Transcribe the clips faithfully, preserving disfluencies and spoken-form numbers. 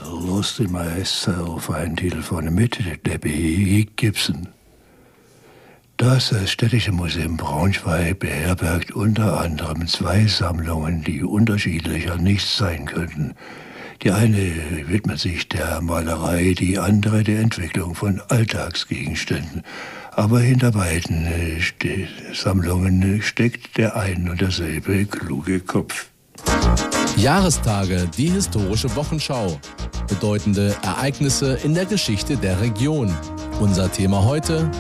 lost myself, ein Titel von mit Debbie Gibson. Das Städtische Museum Braunschweig beherbergt unter anderem zwei Sammlungen, die unterschiedlicher nicht sein könnten. Die eine widmet sich der Malerei, die andere der Entwicklung von Alltagsgegenständen. Aber hinter beiden Ste- Sammlungen steckt der ein und derselbe kluge Kopf. Jahrestage, die historische Wochenschau. Bedeutende Ereignisse in der Geschichte der Region. Unser Thema heute: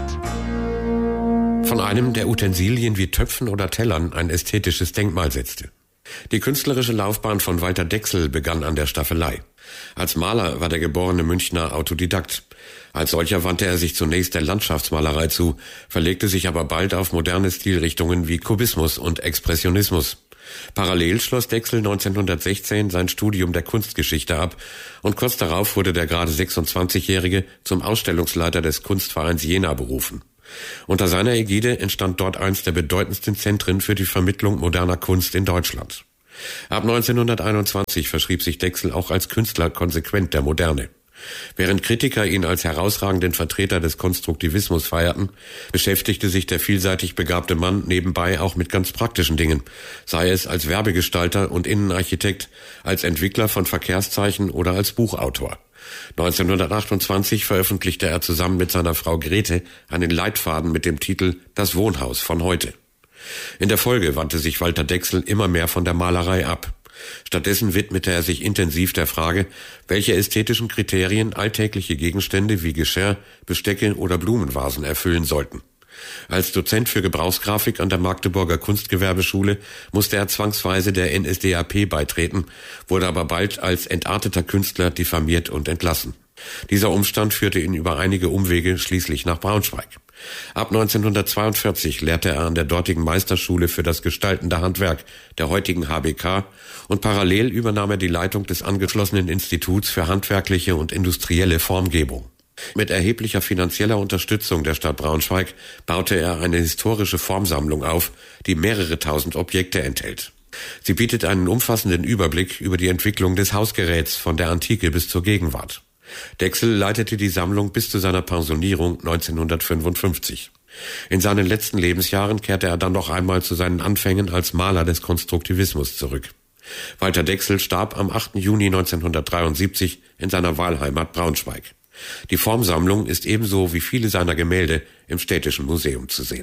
Von einem, der Utensilien wie Töpfen oder Tellern ein ästhetisches Denkmal setzte. Die künstlerische Laufbahn von Walter Decksel begann an der Staffelei. Als Maler war der geborene Münchner Autodidakt. Als solcher wandte er sich zunächst der Landschaftsmalerei zu, verlegte sich aber bald auf moderne Stilrichtungen wie Kubismus und Expressionismus. Parallel schloss Decksel neunzehnhundertsechzehn sein Studium der Kunstgeschichte ab und kurz darauf wurde der gerade sechsundzwanzigjährige zum Ausstellungsleiter des Kunstvereins Jena berufen. Unter seiner Ägide entstand dort eins der bedeutendsten Zentren für die Vermittlung moderner Kunst in Deutschland. Ab neunzehnhunderteinundzwanzig verschrieb sich Decksel auch als Künstler konsequent der Moderne. Während Kritiker ihn als herausragenden Vertreter des Konstruktivismus feierten, beschäftigte sich der vielseitig begabte Mann nebenbei auch mit ganz praktischen Dingen, sei es als Werbegestalter und Innenarchitekt, als Entwickler von Verkehrszeichen oder als Buchautor. neunzehnhundertachtundzwanzig veröffentlichte er zusammen mit seiner Frau Grete einen Leitfaden mit dem Titel »Das Wohnhaus von heute«. In der Folge wandte sich Walter Decksel immer mehr von der Malerei ab. Stattdessen widmete er sich intensiv der Frage, welche ästhetischen Kriterien alltägliche Gegenstände wie Geschirr, Bestecke oder Blumenvasen erfüllen sollten. Als Dozent für Gebrauchsgrafik an der Magdeburger Kunstgewerbeschule musste er zwangsweise der N S D A P beitreten, wurde aber bald als entarteter Künstler diffamiert und entlassen. Dieser Umstand führte ihn über einige Umwege schließlich nach Braunschweig. Ab neunzehnhundertzweiundvierzig lehrte er an der dortigen Meisterschule für das gestaltende Handwerk, der heutigen H B K, und parallel übernahm er die Leitung des angeschlossenen Instituts für handwerkliche und industrielle Formgebung. Mit erheblicher finanzieller Unterstützung der Stadt Braunschweig baute er eine historische Formsammlung auf, die mehrere tausend Objekte enthält. Sie bietet einen umfassenden Überblick über die Entwicklung des Hausgeräts von der Antike bis zur Gegenwart. Decksel leitete die Sammlung bis zu seiner Pensionierung neunzehnhundertfünfundfünfzig. In seinen letzten Lebensjahren kehrte er dann noch einmal zu seinen Anfängen als Maler des Konstruktivismus zurück. Walter Decksel starb am achten Juni neunzehnhundertdreiundsiebzig in seiner Wahlheimat Braunschweig. Die Formsammlung ist ebenso wie viele seiner Gemälde im Städtischen Museum zu sehen.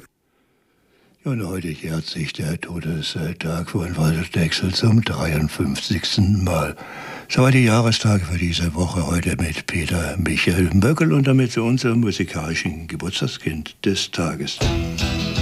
Und heute jährt sich der Todestag von Walter Decksel zum dreiundfünfzigsten Mal. Soweit die Jahrestage für diese Woche heute mit Peter Michael Möckel und damit zu unserem musikalischen Geburtstagskind des Tages.